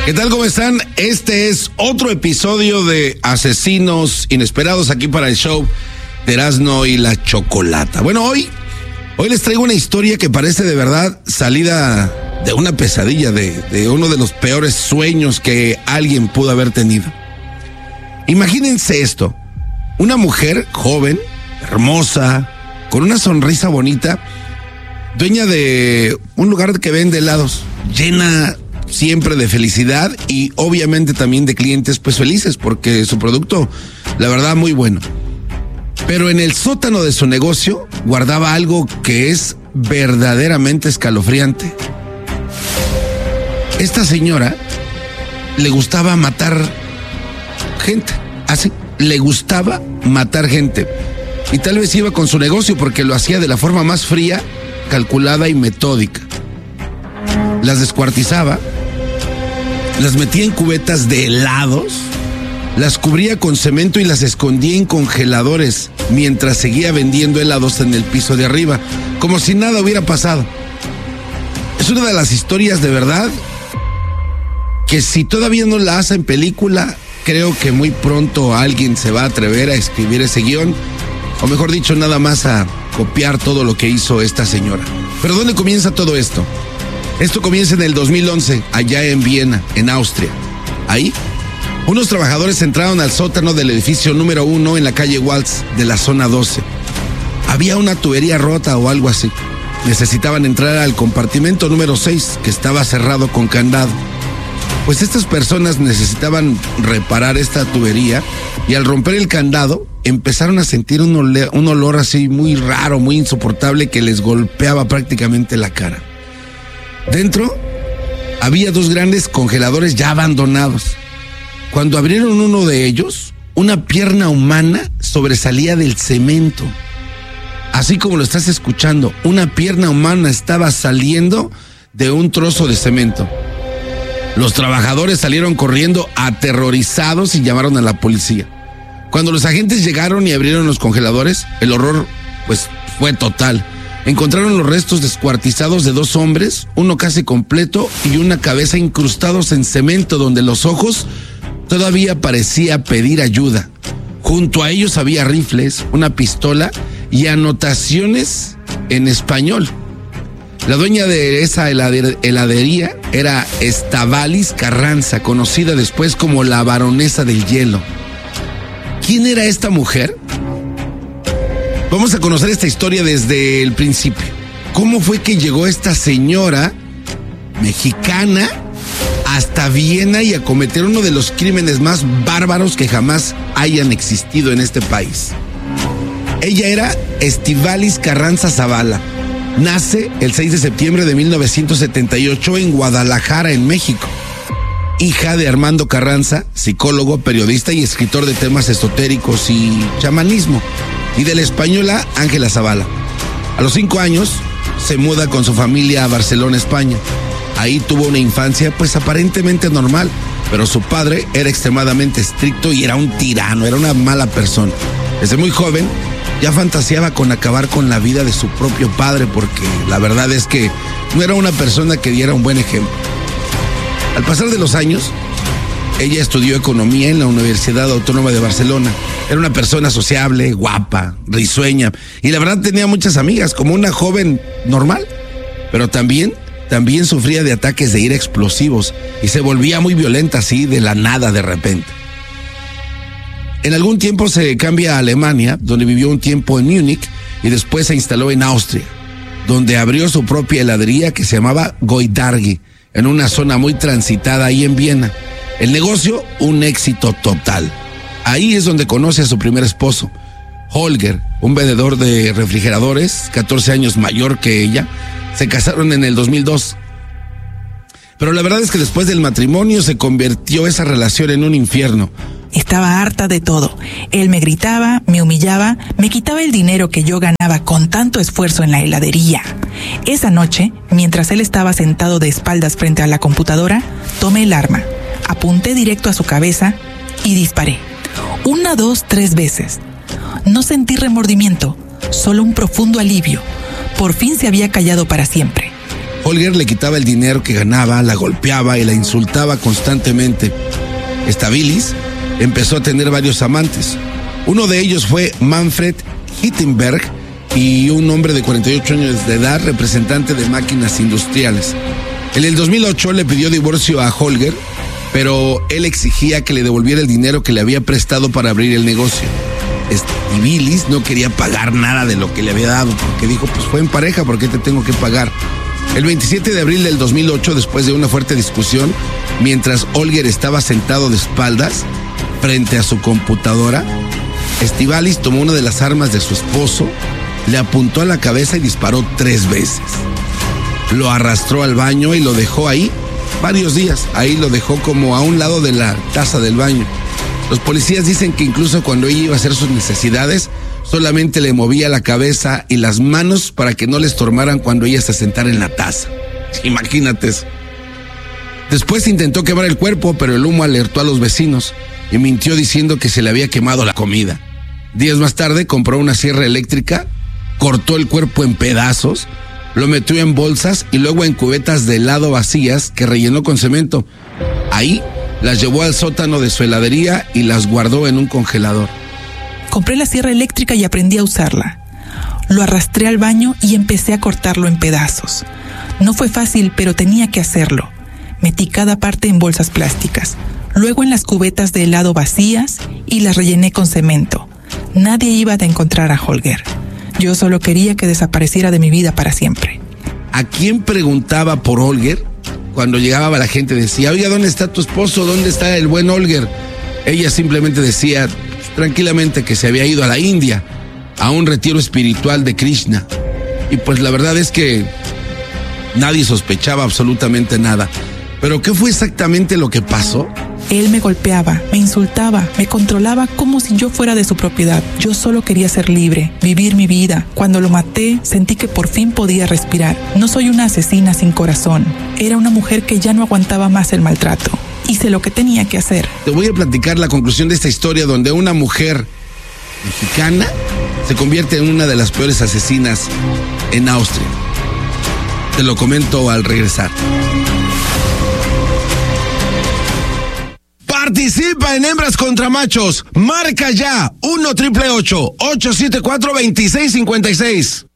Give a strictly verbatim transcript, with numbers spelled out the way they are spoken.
¿Qué tal? ¿Cómo están? Este es otro episodio de Asesinos Inesperados aquí para el show de Erasmo y la Chocolata. Bueno, hoy, hoy les traigo una historia que parece de verdad salida de una pesadilla, de, de uno de los peores sueños que alguien pudo haber tenido. Imagínense esto, una mujer joven, hermosa, con una sonrisa bonita, dueña de un lugar que vende helados, llena siempre de felicidad y obviamente también de clientes pues felices porque su producto, la verdad, muy bueno. Pero en el sótano de su negocio guardaba algo que es verdaderamente escalofriante. Esta señora le gustaba matar gente, así, le gustaba matar gente. Y tal vez iba con su negocio porque lo hacía de la forma más fría, calculada y metódica. Las descuartizaba, las metía en cubetas de helados, las cubría con cemento y las escondía en congeladores mientras seguía vendiendo helados en el piso de arriba, como si nada hubiera pasado. Es una de las historias de verdad que si todavía no la hacen película, creo que muy pronto alguien se va a atrever a escribir ese guión, o mejor dicho, nada más a copiar todo lo que hizo esta señora. Pero ¿dónde comienza todo esto? Esto comienza en el dos mil once, allá en Viena, en Austria. Ahí, unos trabajadores entraron al sótano del edificio número uno en la calle Waltz de la zona doce. Había una tubería rota o algo así. Necesitaban entrar al compartimento número seis, que estaba cerrado con candado. Pues estas personas necesitaban reparar esta tubería y al romper el candado empezaron a sentir un, ole- un olor así muy raro, muy insoportable que les golpeaba prácticamente la cara. Dentro había dos grandes congeladores ya abandonados. Cuando abrieron uno de ellos, una pierna humana sobresalía del cemento. Así como lo estás escuchando, una pierna humana estaba saliendo de un trozo de cemento. Los trabajadores salieron corriendo aterrorizados y llamaron a la policía. Cuando los agentes llegaron y abrieron los congeladores, el horror pues fue total. Encontraron los restos descuartizados de dos hombres, uno casi completo y una cabeza incrustados en cemento donde los ojos todavía parecía pedir ayuda. Junto a ellos había rifles, una pistola y anotaciones en español. La dueña de esa helader- heladería era Estavalis Carranza, conocida después como la baronesa del hielo. ¿Quién era esta mujer? Vamos a conocer esta historia desde el principio. ¿Cómo fue que llegó esta señora mexicana hasta Viena y a cometer uno de los crímenes más bárbaros que jamás hayan existido en este país? Ella era Estavalis Carranza Zavala. Nace el seis de septiembre de mil novecientos setenta y ocho en Guadalajara, en México. Hija de Armando Carranza, psicólogo, periodista y escritor de temas esotéricos y chamanismo, y de la española Ángela Zavala. A los cinco años se muda con su familia a Barcelona, España. Ahí tuvo una infancia pues aparentemente normal, pero su padre era extremadamente estricto y era un tirano, era una mala persona. Desde muy joven ya fantaseaba con acabar con la vida de su propio padre porque la verdad es que no era una persona que diera un buen ejemplo. Al pasar de los años, ella estudió economía en la Universidad Autónoma de Barcelona. Era una persona sociable, guapa, risueña y la verdad tenía muchas amigas, como una joven normal, pero también, también sufría de ataques de ira explosivos y se volvía muy violenta así de la nada de repente. En algún tiempo se cambia a Alemania, donde vivió un tiempo en Múnich y después se instaló en Austria, donde abrió su propia heladería que se llamaba Goidargi, en una zona muy transitada ahí en Viena. El negocio, un éxito total. Ahí es donde conoce a su primer esposo, Holger, un vendedor de refrigeradores, catorce años mayor que ella. Se casaron en el dos mil dos. Pero la verdad es que después del matrimonio se convirtió esa relación en un infierno. Estaba harta de todo. Él me gritaba, me humillaba, me quitaba el dinero que yo ganaba con tanto esfuerzo en la heladería. Esa noche, mientras él estaba sentado de espaldas frente a la computadora, tomé el arma, apunté directo a su cabeza y disparé. Una, dos, tres veces. No sentí remordimiento, solo un profundo alivio. Por fin se había callado para siempre. Holger le quitaba el dinero que ganaba, la golpeaba y la insultaba constantemente. Stabilis empezó a tener varios amantes. Uno de ellos fue Manfred Hittenberg, y un hombre de cuarenta y ocho años de edad, representante de máquinas industriales. En el dos mil ocho le pidió divorcio a Holger, pero él exigía que le devolviera el dinero que le había prestado para abrir el negocio. Stabilis no quería pagar nada de lo que le había dado, porque dijo, pues fue en pareja, ¿por qué te tengo que pagar? El veintisiete de abril del dos mil ocho, después de una fuerte discusión, mientras Holger estaba sentado de espaldas frente a su computadora, Stabilis tomó una de las armas de su esposo, le apuntó a la cabeza y disparó tres veces. Lo arrastró al baño y lo dejó ahí varios días. Ahí lo dejó como a un lado de la taza del baño. Los policías dicen que incluso cuando ella iba a hacer sus necesidades, solamente le movía la cabeza y las manos para que no le estorbaran cuando ella se sentara en la taza. Imagínate eso. Después intentó quemar el cuerpo, pero el humo alertó a los vecinos y mintió diciendo que se le había quemado la comida. Días más tarde compró una sierra eléctrica, cortó el cuerpo en pedazos, lo metió en bolsas y luego en cubetas de helado vacías que rellenó con cemento. Ahí las llevó al sótano de su heladería y las guardó en un congelador. Compré la sierra eléctrica y aprendí a usarla. Lo arrastré al baño y empecé a cortarlo en pedazos. No fue fácil, pero tenía que hacerlo. Metí cada parte en bolsas plásticas, luego en las cubetas de helado vacías y las rellené con cemento. Nadie iba a encontrar a Holger. Yo solo quería que desapareciera de mi vida para siempre. ¿A quién preguntaba por Holger? Cuando llegaba la gente decía, oiga, ¿dónde está tu esposo? ¿Dónde está el buen Holger? Ella simplemente decía tranquilamente que se había ido a la India, a un retiro espiritual de Krishna. Y pues la verdad es que nadie sospechaba absolutamente nada. ¿Pero qué fue exactamente lo que pasó? Él me golpeaba, me insultaba, me controlaba como si yo fuera de su propiedad. Yo solo quería ser libre, vivir mi vida. Cuando lo maté, sentí que por fin podía respirar. No soy una asesina sin corazón. Era una mujer que ya no aguantaba más el maltrato. Hice lo que tenía que hacer. Te voy a platicar la conclusión de esta historia, donde una mujer mexicana se convierte en una de las peores asesinas en Austria. Te lo comento al regresar. Participa en Hembras contra Machos. Marca ya uno triple ocho, ocho siete cuatro, dos seis cinco seis.